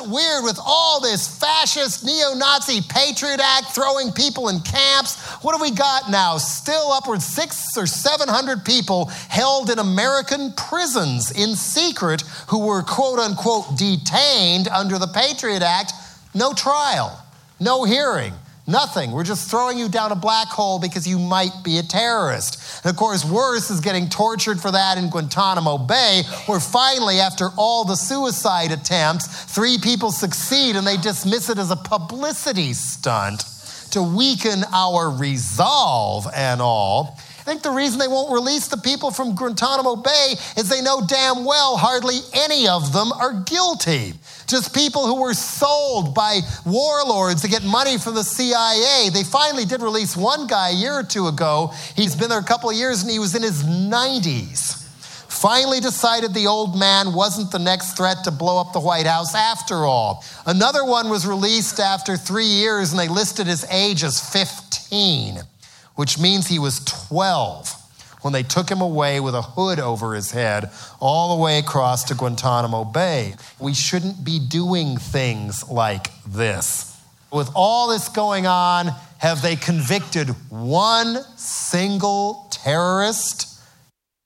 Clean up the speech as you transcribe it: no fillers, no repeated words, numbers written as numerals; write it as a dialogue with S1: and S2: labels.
S1: it weird with all this fascist neo-Nazi Patriot Act throwing people in camps? What do we got now? Still upwards 600 or 700 people held in American prisons in secret who were quote unquote detained under the Patriot Act. No trial, no hearing. Nothing. We're just throwing you down a black hole because you might be a terrorist. And of course, worse is getting tortured for that in Guantanamo Bay, where finally, after all the suicide attempts, 3 people succeed and they dismiss it as a publicity stunt to weaken our resolve and all. I think the reason they won't release the people from Guantanamo Bay is they know damn well hardly any of them are guilty. Just people who were sold by warlords to get money from the CIA. They finally did release one guy a year or 2 ago. He's been there a couple of years and he was in his 90s. Finally decided the old man wasn't the next threat to blow up the White House after all. Another one was released after 3 years and they listed his age as 15, which means he was 12 when they took him away with a hood over his head all the way across to Guantanamo Bay. We shouldn't be doing things like this. With all this going on, have they convicted one single terrorist?